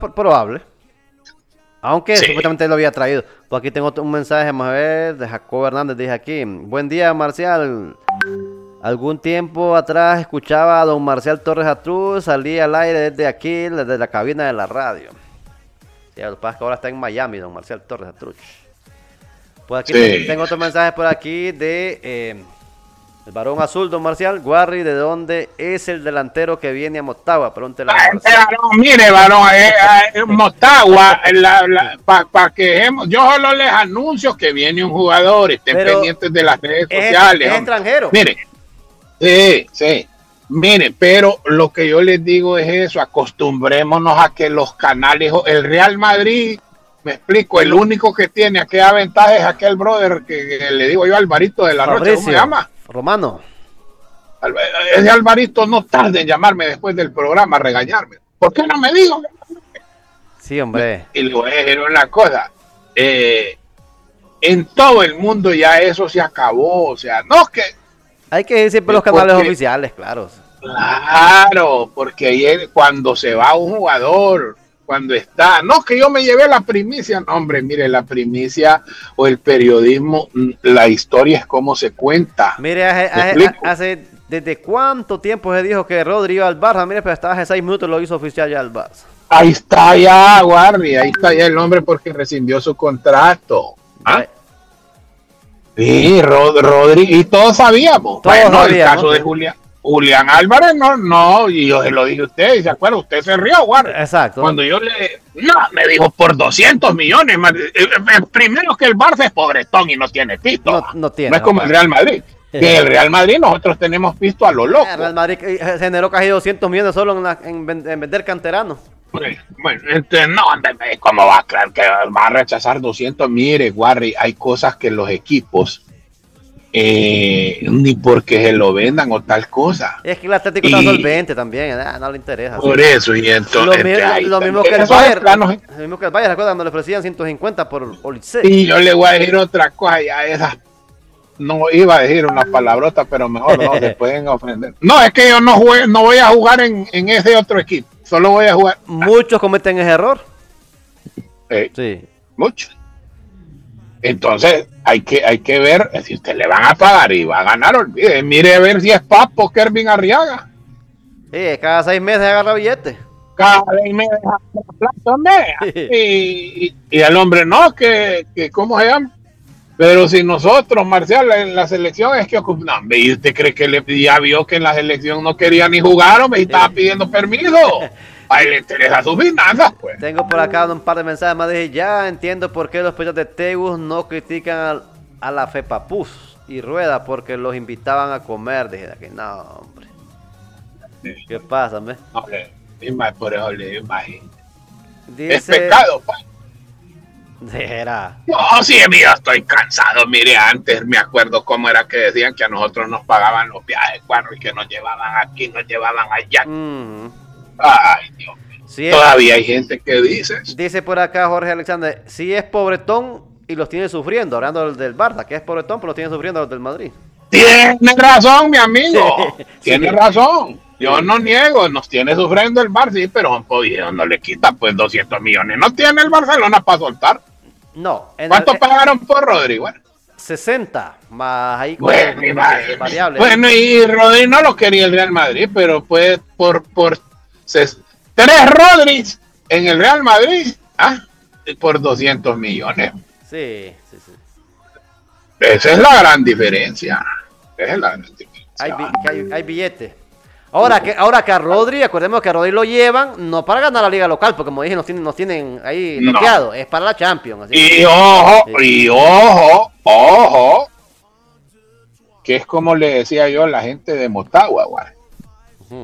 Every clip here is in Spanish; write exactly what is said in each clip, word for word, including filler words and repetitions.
Por- probable. Aunque Sí. supuestamente lo había traído. Pues aquí tengo otro- un mensaje, vamos a ver, de Jacob Hernández, dice aquí. Buen día, Marcial. Algún tiempo atrás escuchaba a don Marcial Torres Atruz, salía al aire desde aquí, desde la cabina de la radio. Sí, lo que pasa es que ahora está en Miami, don Marcial Torres Atruz. Pues aquí te- Sí. tengo otro mensaje por aquí de eh, el varón azul, don Marcial. Guarri, ¿de dónde es el delantero que viene a Motagua? Pregúntele a don Ah, este Marcial. varón, mire, varón, eh, eh, Motagua, para pa que dejemos- yo solo les anuncio que viene un jugador, estén Pero pendientes de las redes es, sociales. es Hombre. extranjero. Mire, sí, sí, mire, pero lo que yo les digo es eso, acostumbrémonos a que los canales, el Real Madrid, me explico, el único que tiene aquella ventaja es aquel brother que, que le digo yo, Alvarito de la Rocha, ¿cómo se Fabricio llama? Romano. Ese Alvarito no tarde en llamarme después del programa a regañarme. ¿Por qué no me dijo? Sí, hombre. Y le voy a decir una cosa. Eh, en todo el mundo ya eso se acabó. O sea, no que... Hay que ir siempre los Porque- canales oficiales, claro. Claro, porque ayer cuando se va un jugador, cuando está... No, que yo me llevé la primicia. No, hombre, mire, la primicia o el periodismo, mm, la historia es como se cuenta. Mire, hace, ¿Me hace- explico? hace- ¿desde cuánto tiempo se dijo que Rodri iba al Barça? Mire, pero hasta hace seis minutos lo hizo oficial ya al Barça. Ahí está ya, Guardi, ahí está ya el hombre porque rescindió su contrato. ¿Ah? Sí, Rod, Rodri, y todos sabíamos. Todos bueno, sabíamos, el caso sí. de Julián, Julián Álvarez, no, no, y yo se lo dije a usted, y se acuerda, usted se rió, Guardi. Exacto. Cuando yo le, no, me dijo por doscientos millones, más. Eh, eh, primero que el Barça es pobretón y no tiene pisto. No, no tiene. No es como el Real Madrid. Que el Real Madrid nosotros tenemos pisto a lo loco. El Real Madrid eh, generó casi doscientos millones solo en, la- en ven- en vender canteranos. Bueno, entonces, no, ¿cómo va a creer que va a rechazar doscientos? Mire, Guarri, hay cosas que los equipos eh, ni porque se lo vendan o tal cosa. Es que el Atlético Y- está solvente también, eh, no le interesa. Por sí. eso, y entonces. Lo, mi- entonces, ahí lo está. mismo que el Eso es Bayern. plano. Lo mismo que el Bayern, recuerda cuando le ofrecían ciento cincuenta por Olise. Y yo le voy a decir otra cosa, ya esas. No iba a decir una palabrota, pero mejor no, se pueden ofender. No, es que yo no, jugué, no voy a jugar en, en ese otro equipo, solo voy a jugar. Muchos cometen ese error. Eh, Sí. Mucho. Entonces, hay que, hay que ver si usted le van a pagar y va a ganar, olvide, mire a ver si es Papo Kervin Arriaga. Sí, cada seis meses agarra billete. Cada vez me deja la plata, hombre. y, y, y el hombre no, que, que ¿cómo se llama? Pero si nosotros, Marcial, en la selección es que no, hombre, ¿y usted cree que le ya vio que en la selección no quería ni jugar, hombre, y estaba pidiendo permiso? A él le interesa sus finanzas, pues. Tengo por acá un par de mensajes más. Dije, ya entiendo por qué los pechos de Tegus no critican al- a, la FEPAPUS y Rueda porque los invitaban a comer. Dije, que no, hombre. ¿Qué pasa, hombre? Hombre, por eso le imagino. Dice, Es pecado, pues. Era. No, sí, mira, estoy cansado. Mire, antes me acuerdo cómo era que decían que a nosotros nos pagaban los viajes, cuando y que nos llevaban aquí, nos llevaban allá. Mm, Ay, Dios mío. sí es- Todavía hay gente que dice. dice por acá Jorge Alexander, si es pobretón y los tiene sufriendo, hablando del, del Barça, que es pobretón, pero los tiene sufriendo los del Madrid. Tiene razón, mi amigo. Sí. Tiene Sí. razón. Yo no niego, nos tiene sufriendo el Barça, sí, pero un poquito no le quita pues doscientos millones. No tiene el Barcelona para soltar. No, en ¿Cuánto el, eh, pagaron por Rodri? Bueno, sesenta, más ahí con bueno, y va- variables. bueno, y Rodri no lo quería el Real Madrid, pero pues por, por ses- tres Rodris en el Real Madrid, ¿ah? Por doscientos millones. Sí, sí, sí. Esa es la gran diferencia. Esa es la gran diferencia. Hay, bi- que hay, hay billete. Ahora que, ahora que a Rodri, acordemos que a Rodri lo llevan no para ganar la liga local, porque como dije, nos tienen, nos tienen ahí No. noqueados, es para la Champions. Así que- Y ojo, Sí. y ojo, ojo, que es como le decía yo a la gente de Motagua, guay. Ujú.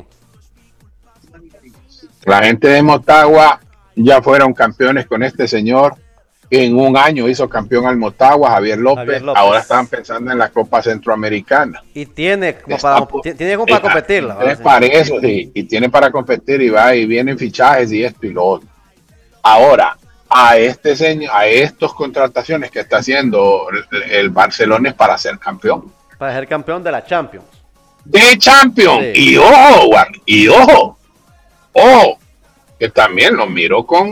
La gente de Motagua ya fueron campeones con este señor. En un año hizo campeón al Motagua, Javier López. Javier López. Ahora están pensando en la Copa Centroamericana. Y tiene como Está para, por- ti- tiene como para competirla. Tiene ¿verdad? para eso, sí, y tiene para competir y va y vienen fichajes y esto y lo otro. Ahora, a este señor, a estas contrataciones que está haciendo el, el Barcelona es para ser campeón. Para ser campeón de la Champions. De Champions. Sí. Y ojo, Juan, y ojo, ojo, que también lo miro con,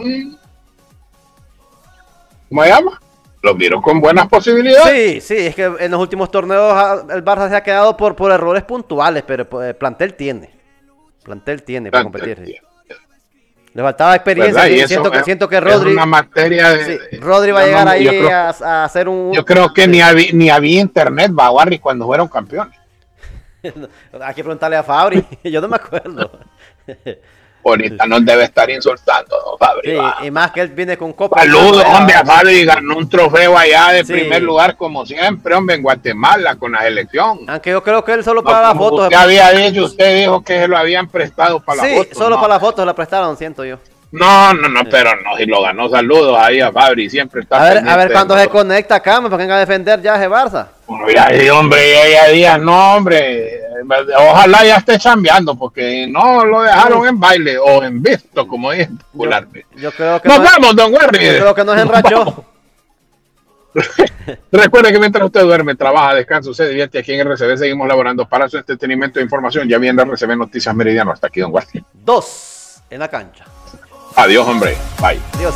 ¿cómo se llama? Lo miro con buenas posibilidades. Sí, sí, es que en los últimos torneos el Barça se ha quedado por, por errores puntuales, pero pues, plantel tiene. Plantel tiene para competir. Tiene. Le faltaba experiencia. Y siento, que, es, siento que Rodri. Es una materia de, sí, Rodri va a llegar no, ahí creo, a, a hacer un. Yo creo que sí. ni, había, ni había internet, Baguarri, cuando fueron campeones. Hay que preguntarle a Fabri. Yo no me acuerdo. Ahorita no debe estar insultando, ¿no, Fabri? Sí, y más que él viene con copa. Saludos, hombre, a Fabri ganó un trofeo allá de sí. primer lugar, como siempre, hombre, en Guatemala, con la selección. Aunque yo creo que él solo para no, las fotos. Usted había dicho, usted dijo que se lo habían prestado para sí, las fotos. Sí, solo no. para las fotos la prestaron, siento yo. No, no, no, sí. pero no, si lo ganó, saludos ahí a Fabri, siempre está. A ver, a ver cuando se conecta acá, me venga a defender ya ese Barça. Mira, hombre, ya, ya días, no, hombre, ojalá ya esté chambeando, porque no lo dejaron sí. en baile o en visto, como dice popularmente. Yo, yo creo que nos no vamos, es, don Werry. Yo creo que nos enrachó. Recuerde que mientras usted duerme, trabaja, descansa, se divierte, aquí en R C B seguimos laborando para su entretenimiento e información. Ya viene R C B Noticias Meridiano. Hasta aquí, don Werry. Dos en la cancha. Adiós, hombre. Bye. Adiós.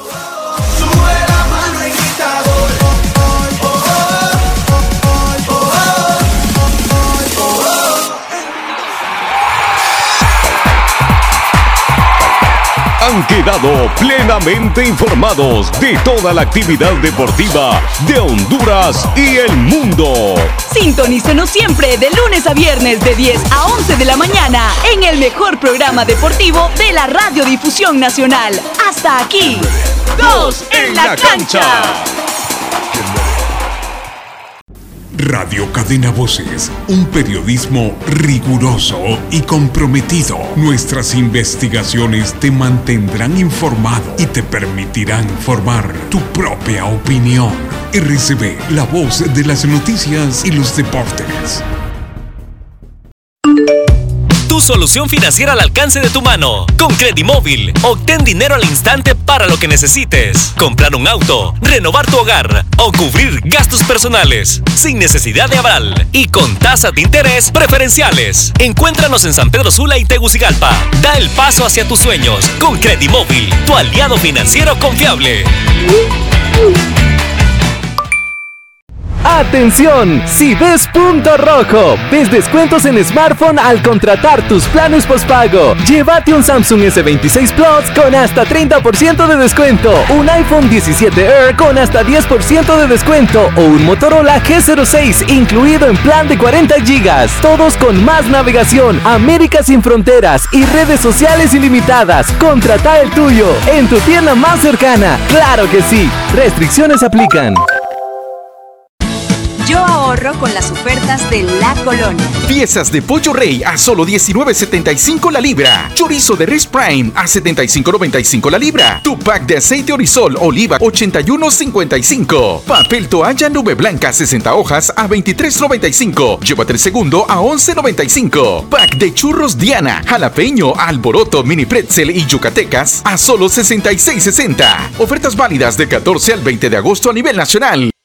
Han quedado plenamente informados de toda la actividad deportiva de Honduras y el mundo. Sintonícenos siempre de lunes a viernes de diez a once de la mañana en el mejor programa deportivo de la Radiodifusión Nacional. Hasta aquí, Dos en la Cancha. Radio Cadena Voces, un periodismo riguroso y comprometido. Nuestras investigaciones te mantendrán informado y te permitirán formar tu propia opinión. R C B, la voz de las noticias y los deportes. Tu solución financiera al alcance de tu mano. Con Credimóvil, obtén dinero al instante para lo que necesites. Comprar un auto, renovar tu hogar o cubrir gastos personales. Sin necesidad de aval y con tasas de interés preferenciales. Encuéntranos en San Pedro Sula y Tegucigalpa. Da el paso hacia tus sueños con Credimóvil, tu aliado financiero confiable. ¡Atención! Si ves punto rojo, ves descuentos en smartphone al contratar tus planes postpago. Llévate un Samsung ese veintiséis Plus con hasta treinta por ciento de descuento, un iPhone diecisiete Air con hasta diez por ciento de descuento o un Motorola G cero seis incluido en plan de cuarenta gigas. Todos con más navegación, América sin fronteras y redes sociales ilimitadas. Contrata el tuyo en tu tienda más cercana. ¡Claro que sí! Restricciones aplican. Yo ahorro con las ofertas de La Colonia. Piezas de pollo rey a solo diecinueve setenta y cinco la libra. Chorizo de res prime a setenta y cinco noventa y cinco la libra. Tu pack de aceite Orisol oliva ochenta y uno cincuenta y cinco. Papel toalla nube blanca sesenta hojas a veintitrés noventa y cinco. Llévate el segundo a once noventa y cinco. Pack de churros Diana, jalapeño, alboroto, mini pretzel y yucatecas a solo sesenta y seis sesenta. Ofertas válidas de catorce al veinte de agosto a nivel nacional.